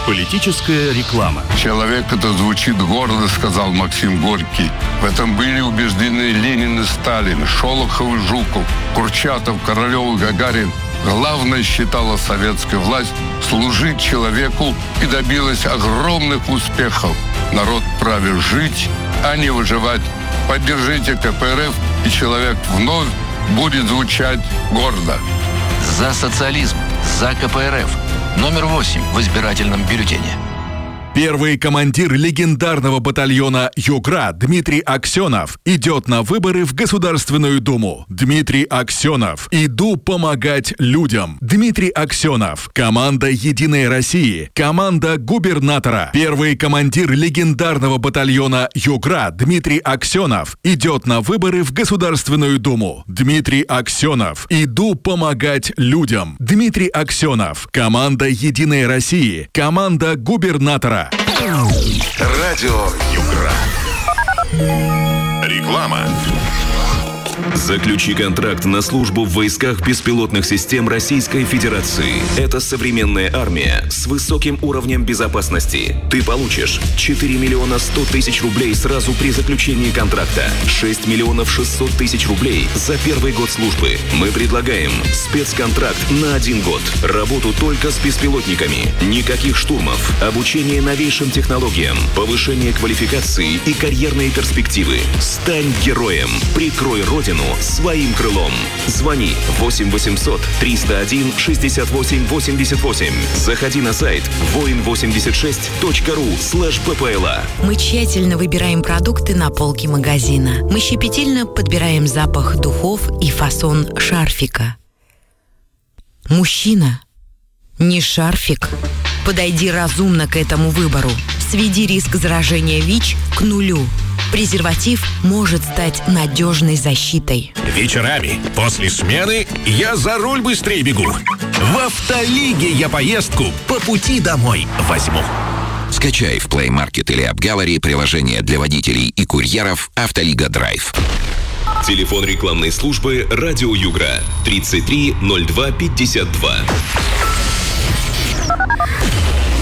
Политическая реклама. Человек это звучит гордо, сказал Максим Горький. В этом были убеждены Ленин и Сталин, Шолохов и Жуков, Курчатов, Королев и Гагарин. Главное, считала советская власть, служить человеку и добилась огромных успехов. Народ вправе жить, а не выживать. Поддержите КПРФ, и человек вновь будет звучать гордо. За социализм, за КПРФ. Номер 8 в избирательном бюллетене. Первый командир легендарного батальона «Югра» Дмитрий Аксенов идет на выборы в Государственную Думу. Дмитрий Аксенов. Иду помогать людям. Дмитрий Аксенов. Команда «Единой России». Команда губернатора. Первый командир легендарного батальона «Югра» Дмитрий Аксенов идет на выборы в Государственную Думу. Дмитрий Аксенов. Иду помогать людям. Дмитрий Аксенов. Команда «Единой России». Команда губернатора. Радио Югра. Реклама. Заключи контракт на службу в войсках беспилотных систем Российской Федерации. Это современная армия с высоким уровнем безопасности. Ты получишь 4 миллиона 100 тысяч рублей сразу при заключении контракта, 6 миллионов 600 тысяч рублей за первый год службы. Мы предлагаем спецконтракт на 1 год. Работу только с беспилотниками. Никаких штурмов. Обучение новейшим технологиям. Повышение квалификации и карьерные перспективы. Стань героем. Прикрой Родину своим крылом. Звони 8 800 301 68 88. Заходи на сайт voin86.ru/ppla. Мы тщательно выбираем продукты на полке магазина. Мы щепетильно подбираем запах духов и фасон шарфика. Мужчина, не шарфик. Подойди разумно к этому выбору. Сведи риск заражения ВИЧ к нулю. Презерватив может стать надежной защитой. Вечерами после смены я за руль быстрее бегу. В Автолиге я поездку по пути домой возьму. Скачай в Play Market или App Gallery приложение для водителей и курьеров «Автолига Драйв». Телефон рекламной службы «Радио Югра» 33 02 52.